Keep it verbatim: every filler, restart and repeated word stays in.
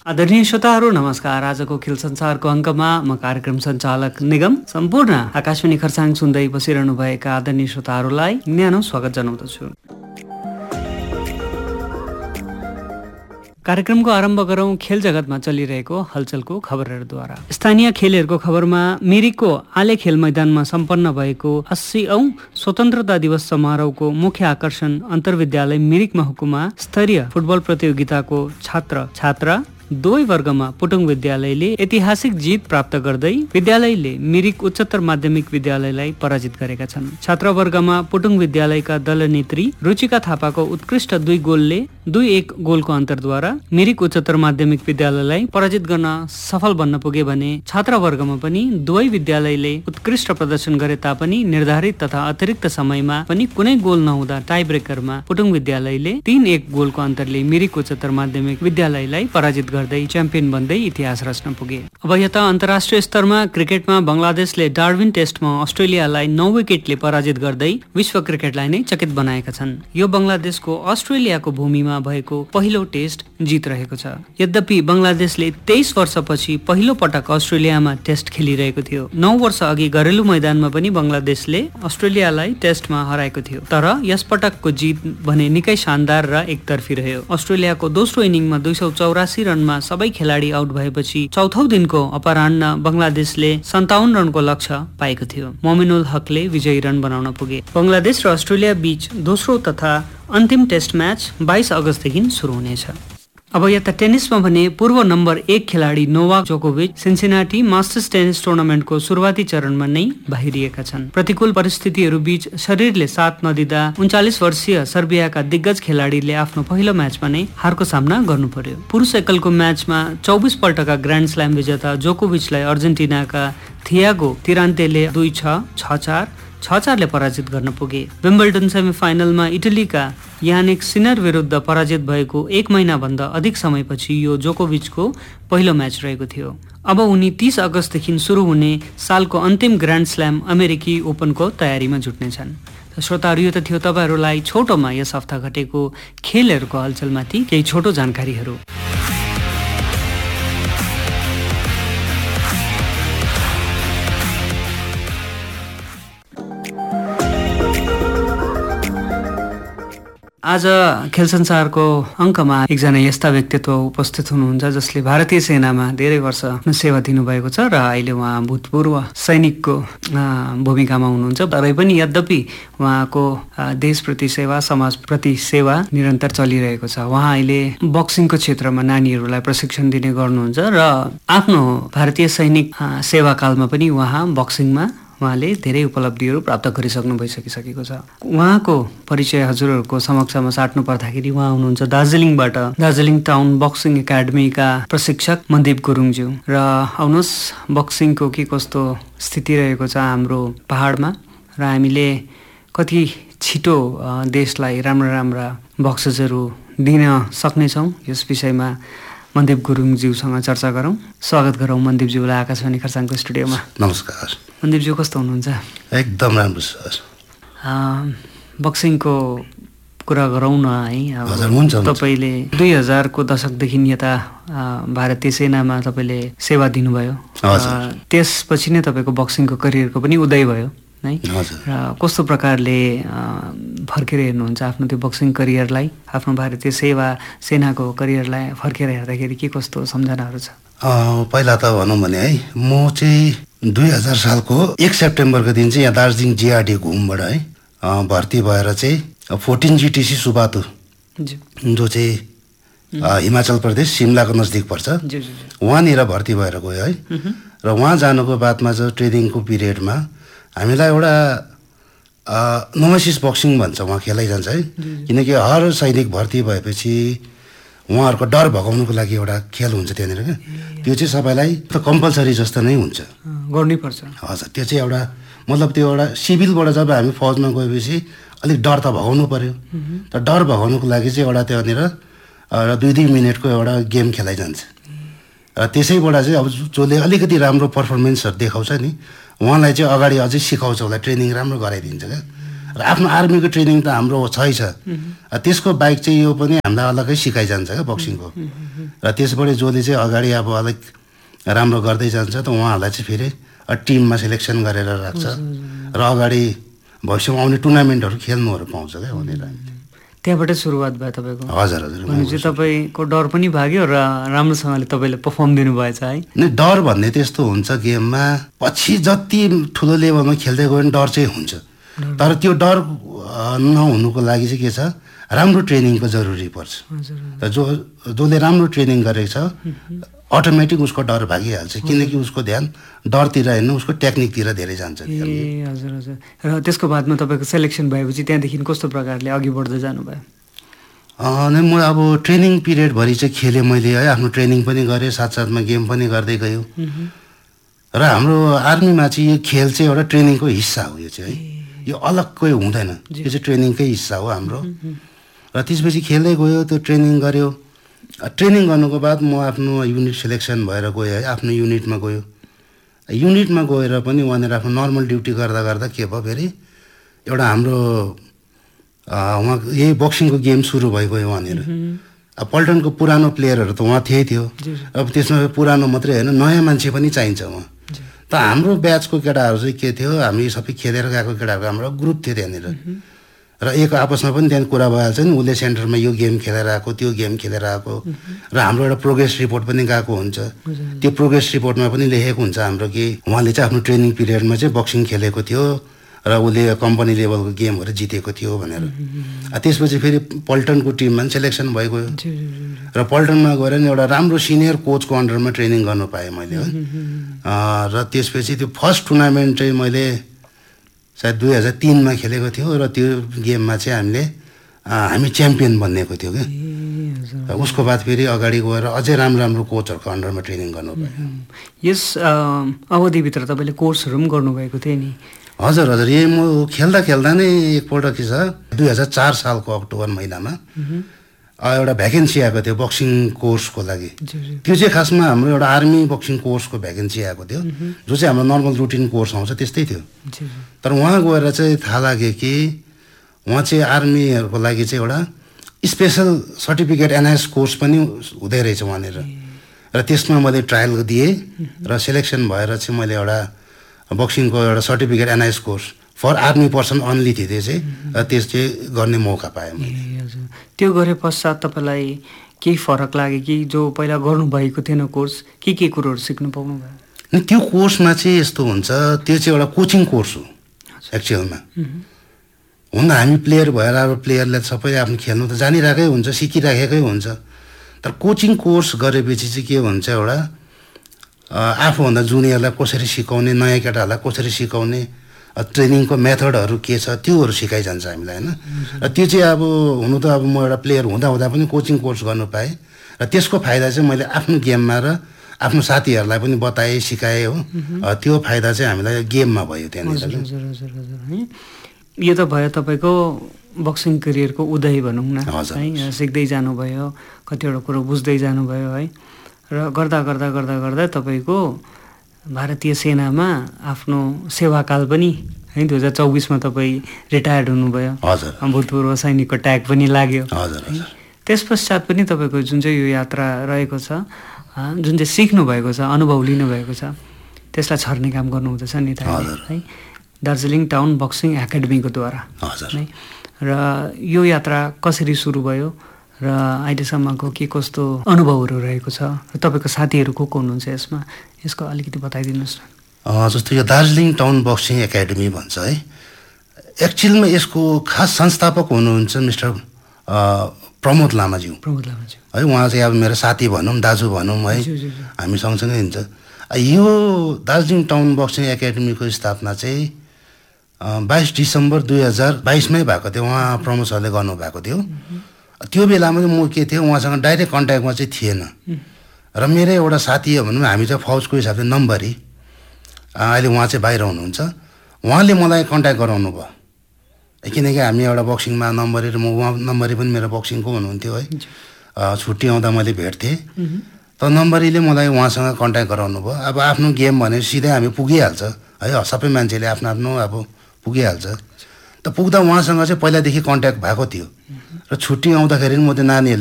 आदरणीय श्रोताहरू नमस्कार। आजको खेल संसारको अङ्कमा म कार्यक्रम सञ्चालक निगम सम्पूर्ण आकाशवाणी खरसाङ सुन्दै बसिरहनुभएका आदरणीय श्रोताहरूलाई न्यानो स्वागत जनाउँदछु। कार्यक्रमको आरम्भ गरौँ खेल जगतमा चलिरहेको हलचलको खबरहरूद्वारा। स्थानीय खेलहरूको खबरमा मिरिकको आले खेल मैदानमा सम्पन्न भएको अस्सी औं स्वतन्त्रता दिवस समारोहको मुख्य आकर्षण अन्तर्विद्यालय मिरिक महकुमा स्तरीय फुटबल प्रतियोगिताको छात्र छात्रा दुवै वर्गमा पुटुङ विद्यालयले ऐतिहासिक जित प्राप्त गर्दै विद्यालयले मिरिक उच्चतर माध्यमिक विद्यालयलाई पराजित गरेका छन्। छात्र वर्गमा पुटुङ विद्यालयका दलनेत्री रुचिका थापाको उत्कृष्ट दुई गोलले दुई एक गोलको अन्तरद्वारा मिरिक उच्चतर माध्यमिक विद्यालयलाई पराजित गर्न सफल बन्न पुगे भने छात्र वर्गमा पनि दुवै विद्यालयले उत्कृष्ट प्रदर्शन गरे तापनि निर्धारित तथा अतिरिक्त समयमा पनि कुनै गोल नहुँदा टाई ब्रेकरमा पुटुङ विद्यालयले तीन एक गोलको अन्तरले मिरिक उच्चतर माध्यमिक विद्यालयलाई पराजित गर्दै च्याम्पियन बन्दै इतिहास रच्न पुगे। अब यता अन्तर्राष्ट्रिय स्तरमा क्रिकेटमा बङ्गलादेशले डार्विन टेस्टमा अस्ट्रेलियालाई नौ विकेटले पराजित गर्दै विश्व क्रिकेटलाई नै चकित बनाएका छन्। यो बङ्गलादेशको अस्ट्रेलियाको भूमिमा भएको पहिलो टेस्ट जित रहेको छ। यद्यपि बङ्गलादेशले तेइस वर्षपछि पहिलो पटक अस्ट्रेलियामा टेस्ट खेलिरहेको थियो। नौ वर्ष अघि घरेलु मैदानमा पनि बङ्गलादेशले अस्ट्रेलियालाई टेस्टमा हराएको थियो, तर यस पटकको जित भने निकै शानदार र एकतर्फी रह्यो। अस्ट्रेलियाको दोस्रो इनिङमा दुई सौ चौरासी रनमा सबै खेलाडी आउट भएपछि चौथौ दिनको अपराह्न बङ्गलादेशले सन्ताउन्न रनको लक्ष्य पाएको थियो। मोमिनुल हकले विजयी रन बनाउन पुगे। बङ्गलादेश र अस्ट्रेलिया बीच दोस्रो तथा अन्तिम टेस्ट म्याच बाइस अगस्तदेखि सुरु हुनेछ। अब यता टेनिसमा भने पूर्व नम्बर एक खेलाडी नोवाक जोकोभिच सिन्सिनाटी मास्टर्स टेनिस टुर्नामेन्टको सुरुवाती चरणमा नै बाहिरिएका छन्। प्रतिकूल परिस्थितिहरू बीच शरीरले साथ नदिँदा उन्चालिस वर्षीय सर्बियाका दिग्गज खेलाडीले आफ्नो पहिलो म्याचमा नै हारको सामना गर्नु पर्यो। पुरुष एकलको म्याचमा चौबिस पल्टका ग्रान्ड स्ल्याम विजेता जोकोभिचलाई अर्जेन्टिनाका थियागो तिरान्तेले दुई छ छ चार छ चारले पराजित गर्न पुगे। विम्बल्डन सेमिफाइनलमा इटलीका यानिक सिनर विरुद्ध पराजित भएको एक महिनाभन्दा अधिक समयपछि यो जोकोभिचको पहिलो म्याच रहेको थियो। अब उनी तीस अगस्तदेखि सुरु हुने सालको अन्तिम ग्रान्ड स्ल्याम अमेरिकी ओपनको तयारीमा जुट्नेछन्। श्रोताहरू, यो त थियो तपाईँहरूलाई छोटोमा यस हप्ता घटेको खेलहरूको हलचलमाथि केही छोटो जानकारीहरू। आज खेल संसारको अङ्कमा एकजना यस्ता व्यक्तित्व उपस्थित हुनुहुन्छ जसले भारतीय सेनामा धेरै वर्ष सेवा दिनुभएको छ र अहिले उहाँ भूतपूर्व सैनिकको भूमिकामा हुनुहुन्छ। तरै पनि यद्यपि उहाँको देशप्रति सेवा, समाजप्रति सेवा निरन्तर चलिरहेको छ। उहाँ अहिले बक्सिङको क्षेत्रमा नानीहरूलाई प्रशिक्षण दिने गर्नुहुन्छ र आफ्नो भारतीय सैनिक सेवाकालमा पनि उहाँ बक्सिङमा उहाँले धेरै उपलब्धिहरू प्राप्त गरिसक्नु भइसकिसकेको छ। उहाँको परिचय हजुरहरूको समक्षमा साट्नु पर्दाखेरि उहाँ हुनुहुन्छ दार्जिलिङबाट दार्जिलिङ टाउन बक्सिङ एकाडेमीका प्रशिक्षक मनदीप गुरुङज्यू। र आउनुहोस् बक्सिङको के कस्तो स्थिति रहेको छ हाम्रो पहाडमा र हामीले कति छिटो देशलाई राम्रा राम्रा बक्सर्सहरू दिन सक्नेछौँ, यस विषयमा मनदीप गुरुङज्यूसँग चर्चा गरौँ। स्वागत गरौँ मनदीपज्यूलाई आकाशवाणी खरसाङको स्टुडियोमा। नमस्कार मनदीपज्यू, कस्तो हुनुहुन्छ? एकदम राम्रो सर। बक्सिङको कुरा गरौँ न है। तपाईँले दुई हजारको दशकदेखि यता भारतीय सेनामा तपाईँले सेवा दिनुभयो। त्यसपछि नै तपाईँको बक्सिङको करियरको पनि उदय भयो है। र कस्तो प्रकारले फर्केर हेर्नुहुन्छ आफ्नो त्यो बक्सिङ करियरलाई, आफ्नो भारतीय सेवा सेनाको करियरलाई फर्केर हेर्दाखेरि के कस्तो सम्झनाहरू छ? पहिला त भनौँ भने है, म चाहिँ दुई हजार सालको एक सेप्टेम्बरको दिन चाहिँ यहाँ दार्जिलिङ जिआरडी घुमबाट है भर्ती भएर चाहिँ फोर्टिन जिटिसी सुबातु जो चाहिँ हिमाचल प्रदेश सिमलाको नजिक पर्छ, उहाँनिर भर्ती भएर गयो है। र उहाँ जानुको बादमा चाहिँ ट्रेनिङको पिरियडमा हामीलाई एउटा नोमेसिस बक्सिङ भन्छ, उहाँ खेलाइ जान्छ है। किनकि हर सैनिक भर्ती भएपछि उहाँहरूको डर भगाउनुको लागि एउटा खेल हुन्छ त्यहाँनिर क्या। त्यो चाहिँ सबैलाई त कम्पलसरी जस्तो नै हुन्छ, गर्नैपर्छ। हजुर, त्यो चाहिँ एउटा मतलब त्यो एउटा सिभिलबाट जब हामी फौजमा गएपछि अलिक डर त भगाउनु पर्यो। त डर भगाउनुको लागि चाहिँ एउटा त्यहाँनिर एउटा दुई दुई मिनटको एउटा गेम खेलाइ जान्छ। र त्यसैबाट चाहिँ अब जसले अलिकति राम्रो पर्फर्मेन्सहरू देखाउँछ नि, उहाँलाई चाहिँ अगाडि अझै सिकाउँछ, उसलाई ट्रेनिङ राम्रो गराइदिन्छ क्या। र आफ्नो आर्मीको ट्रेनिङ त हाम्रो छै छ। त्यसको बाहेक चाहिँ यो पनि हामीलाई अलग्गै सिकाइजान्छ क्या बक्सिङको। र त्यसबाट जसले चाहिँ अगाडि अब अलिक राम्रो गर्दै जान्छ त उहाँहरूलाई चाहिँ फेरि टिममा सेलेक्सन गरेर राख्छ र अगाडि भविष्यमा आउने टुर्नामेन्टहरू खेल्नुहरू पाउँछ क्या भनेर हामीले। त्यहाँबाटै सुरुवात भयो तपाईँको? हजुर हजुर। भनेपछि तपाईँको डर पनि भाग्यो र राम्रोसँगले तपाईँले पर्फर्म दिनुभएछ है? नै डर भन्ने त्यस्तो हुन्छ गेममा, पछि जति ठुलो लेभलमा खेल्दै गयो भने डर चाहिँ हुन्छ। तर त्यो डर नहुनुको लागि चाहिँ के छ, राम्रो ट्रेनिङको जरुरी पर्छ। र जो जसले राम्रो ट्रेनिङ गरेको छ अटोमेटिक उसको डर भागिहाल्छ, किनकि उसको ध्यान डरतिर होइन उसको टेक्निकतिर धेरै जान्छ। ए हजुर हजुर। र त्यसको बादमा तपाईँको सेलेक्सन भएपछि त्यहाँदेखि कस्तो प्रकारले अघि बढ्दै जानुभयो? नै म अब ट्रेनिङ पिरियडभरि चाहिँ खेलेँ मैले है, आफ्नो ट्रेनिङ पनि गरेँ, साथसाथमा गेम पनि गर्दै गयो। र हाम्रो आर्मीमा चाहिँ यो खेल चाहिँ एउटा ट्रेनिङको हिस्सा हो। यो चाहिँ है यो अलग्गै हुँदैन, यो चाहिँ ट्रेनिङकै हिस्सा हो हाम्रो। र त्यसपछि खेल्दै गयो, त्यो ट्रेनिङ गऱ्यो। ट्रेनिङ गर्नुको बाद म आफ्नो युनिट सेलेक्सन भएर गएँ है, आफ्नो युनिटमा गयो। युनिटमा गएर पनि वहाँनिर आफ्नो नर्मल ड्युटी गर्दा गर्दा के भयो फेरि एउटा हाम्रो उहाँ यही बक्सिङको गेम सुरु भइगयो वहाँनिर। अब पल्टनको पुरानो प्लेयरहरू त उहाँ थिए थियो, अब त्यसमा पुरानो मात्रै होइन नयाँ मान्छे पनि चाहिन्छ उहाँ। त हाम्रो ब्याचको केटाहरू चाहिँ के थियो, हामी सबै खेलेर गएको केटाहरूको हाम्रो ग्रुप थियो त्यहाँनिर। र एक आपसमा पनि त्यहाँ कुरा भइहाल्छ नि, उसले सेन्टरमा यो गेम खेलेर आएको, त्यो गेम खेलेर आएको। र हाम्रो एउटा प्रोग्रेस रिपोर्ट पनि गएको हुन्छ। त्यो प्रोग्रेस रिपोर्टमा पनि लेखेको हुन्छ हाम्रो कि उहाँले चाहिँ आफ्नो ट्रेनिङ पिरियडमा चाहिँ बक्सिङ खेलेको थियो र उसले कम्पनी लेभलको गेमहरू जितेको थियो भनेर। त्यसपछि फेरि पल्टनको टिममा पनि सेलेक्सन भइगयो र पल्टनमा गएर नि एउटा राम्रो सिनियर कोचको अन्डरमा ट्रेनिङ गर्नु पाएँ मैले है। र त्यसपछि त्यो फर्स्ट टुर्नामेन्ट चाहिँ मैले सायद दुई हजार तिनमा खेलेको थियो र त्यो गेममा चाहिँ हामीले हामी च्याम्पियन बन्नेको थियो क्या। उसको बाद फेरि अगाडि गएर अझै राम्रो राम्रो कोचहरूको अन्डरमा ट्रेनिङ गर्नु पाएँ। यस अवधिभित्र तपाईँले कोर्सहरू पनि गर्नुभएको थियो नि? हजुर हजुर। यही म खेल्दा खेल्दा नै एकपल्ट के छ, दुई हजार चार सालको अक्टोबर महिनामा एउटा भ्याकेन्सी आएको थियो बक्सिङ कोर्सको लागि। त्यो चाहिँ खासमा हाम्रो एउटा आर्मी बक्सिङ कोर्सको भ्याकेन्सी आएको थियो, जो चाहिँ हाम्रो नर्मल रुटिन कोर्स आउँछ त्यस्तै थियो। तर उहाँ गएर चाहिँ थाहा लाग्यो कि उहाँ चाहिँ आर्मीहरूको लागि चाहिँ एउटा स्पेसल सर्टिफिकेट एनआइएस कोर्स पनि हुँदै रहेछ वहाँनिर। र त्यसमा मैले ट्रायल दिएँ र सेलेक्सन भएर चाहिँ मैले एउटा बक्सिङको एउटा certificate NIS course for army person only थियो, त्यो चाहिँ त्यस चाहिँ गर्ने मौका पाएँ मैले। त्यो गरे पश्चात तपाईँलाई केही फरक लाग्यो कि जो पहिला गर्नुभएको थिएन कोर्स, के के कुरोहरू सिक्नु पाउनु भयो? त्यो कोर्समा चाहिँ यस्तो हुन्छ, त्यो चाहिँ एउटा कोचिङ कोर्स हो एक्चुअलमा। हुन हामी प्लेयर भएर अब प्लेयरले सबै आफ्नो खेल्नु त जानिरहेकै हुन्छ, सिकिराखेकै हुन्छ। तर कोचिङ कोर्स गरेपछि चाहिँ के हुन्छ, एउटा आफूभन्दा जुनियरलाई कसरी सिकाउने, नयाँ केटाहरूलाई कसरी सिकाउने, ट्रेनिङको मेथडहरू के छ त्योहरू सिकाइजान्छ हामीलाई होइन। र त्यो चाहिँ अब हुनु त अब म एउटा प्लेयर हुँदा हुँदा पनि कोचिङ कोर्स गर्नु पाएँ र त्यसको फाइदा चाहिँ मैले आफ्नो गेममा र आफ्नो साथीहरूलाई पनि बताएँ, सिकाएँ हो। त्यो फाइदा चाहिँ हामीलाई गेममा भयो त्यहाँनिर। यो त भयो तपाईँको बक्सिङ करियरको उदय भनौँ न है, सिक्दै जानुभयो, कतिवटा कुरो बुझ्दै जानुभयो है। र गर्दा गर्दा गर्दा गर्दा तपाईँको भारतीय सेनामा आफ्नो सेवाकाल पनि है दुई हजार चौबिसमा तपाईँ रिटायर्ड हुनुभयो। हजुर। भूतपूर्व सैनिकको ट्याग पनि लाग्यो। हजुर हजुर। त्यस पश्चात पनि तपाईँको जुन चाहिँ यो यात्रा रहेको छ, जुन चाहिँ सिक्नु भएको छ, अनुभव लिनुभएको छ, त्यसलाई छर्ने काम गर्नुहुँदैछ नि त है दार्जिलिङ टाउन बक्सिङ एकाडेमीको द्वारा। हजुर। है र यो यात्रा कसरी सुरु भयो र अहिलेसम्मको के कस्तो अनुभवहरू रहेको छ र तपाईँको साथीहरू को को हुनुहुन्छ यसमा, यसको अलिकति बताइदिनुहोस् न। जस्तो यो दार्जिलिङ टाउन बक्सिङ एकाडेमी भन्छ है, एक्चुअलमा यसको खास संस्थापक हुनुहुन्छ मिस्टर प्रमोद लामाज्यू। प्रमोद लामाज्यू है, उहाँ चाहिँ अब मेरो साथी भनौँ, दाजु भनौँ है, हामी सँगसँगै हुन्छ। यो दार्जिलिङ टाउन बक्सिङ एकाडेमीको स्थापना चाहिँ बाइस डिसेम्बर दुई हजार बाइसमै भएको थियो। उहाँ प्रमोद सरले गर्नुभएको थियो। त्यो बेलामा चाहिँ म के थियो, उहाँसँग डाइरेक्ट कन्ट्याक्टमा चाहिँ थिएन। र मेरो एउटा साथी हो भनौँ, हामी चाहिँ फौजको हिसाबले नम्बरी, अहिले उहाँ चाहिँ बाहिर हुनुहुन्छ, उहाँले मलाई कन्ट्याक्ट गराउनु भयो। किनकि हामी एउटा बक्सिङमा नम्बरी र म उहाँ नम्बरी पनि मेरो बक्सिङको हुनुहुन्थ्यो है। छुट्टी आउँदा मैले भेट्थेँ, त नम्बरीले मलाई उहाँसँग कन्ट्याक्ट गराउनु भयो। अब आफ्नो गेम भने सिधै हामी पुगिहाल्छ है, सबै मान्छेले आफ्नो आफ्नो अब पुगिहाल्छ। त पुग्दा उहाँसँग चाहिँ पहिलादेखि कन्ट्याक्ट भएको थियो र छुट्टी आउँदाखेरि म त्यो नानीहरूले